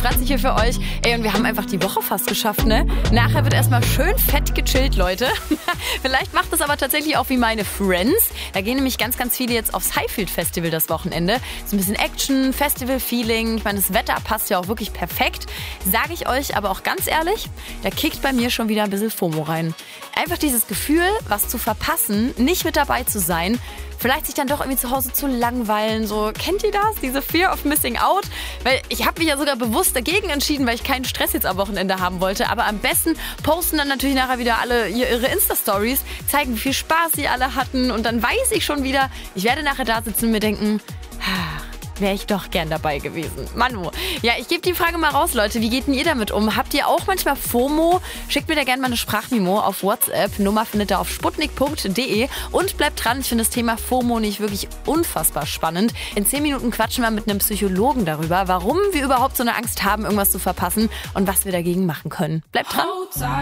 Franzi hier für euch. Ey, und wir haben einfach die Woche fast geschafft, ne? Nachher wird erstmal schön fett gechillt, Leute. Vielleicht macht es aber tatsächlich auch wie meine Friends. Da gehen nämlich ganz, ganz viele jetzt aufs Highfield Festival das Wochenende. So ein bisschen Action, Festival-Feeling. Ich meine, das Wetter passt ja auch wirklich perfekt. Sage ich euch aber auch ganz ehrlich, da kickt bei mir schon wieder ein bisschen FOMO rein. Einfach dieses Gefühl, was zu verpassen, nicht mit dabei zu sein, vielleicht sich dann doch irgendwie zu Hause zu langweilen. So, kennt ihr das? Diese Fear of Missing Out? Weil ich habe mich ja sogar bewusst dagegen entschieden, weil ich keinen Stress jetzt am Wochenende haben wollte. Aber am besten posten dann natürlich nachher wieder alle ihre Insta-Stories, zeigen, wie viel Spaß sie alle hatten. Und dann weiß ich schon wieder, ich werde nachher da sitzen und mir denken, wäre ich doch gern dabei gewesen. Manu. Ja, ich gebe die Frage mal raus, Leute. Wie geht denn ihr damit um? Habt ihr auch manchmal FOMO? Schickt mir da gerne mal eine Sprachmemo auf WhatsApp. Nummer findet ihr auf sputnik.de. Und bleibt dran, ich finde das Thema FOMO nicht wirklich unfassbar spannend. In 10 Minuten quatschen wir mit einem Psychologen darüber, warum wir überhaupt so eine Angst haben, irgendwas zu verpassen und was wir dagegen machen können. Bleibt dran.